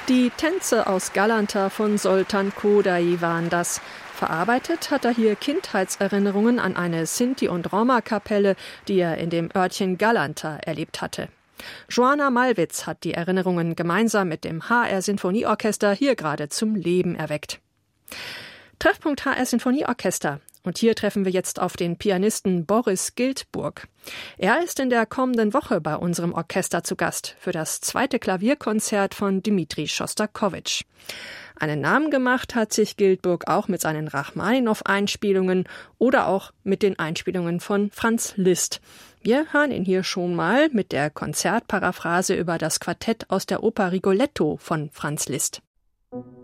Die Tänze aus Galanta von Zoltán Kodály waren das. Verarbeitet hat er hier Kindheitserinnerungen an eine Sinti- und Roma-Kapelle, die er in dem Örtchen Galanta erlebt hatte. Joanna Malwitz hat die Erinnerungen gemeinsam mit dem HR Sinfonieorchester hier gerade zum Leben erweckt. Treffpunkt HR Sinfonieorchester. Und hier treffen wir jetzt auf den Pianisten Boris Giltburg. Er ist in der kommenden Woche bei unserem Orchester zu Gast für das 2. Klavierkonzert von Dmitri Schostakowitsch. Einen Namen gemacht hat sich Giltburg auch mit seinen Rachmaninow-Einspielungen oder auch mit den Einspielungen von Franz Liszt. Wir hören ihn hier schon mal mit der Konzertparaphrase über das Quartett aus der Oper Rigoletto von Franz Liszt.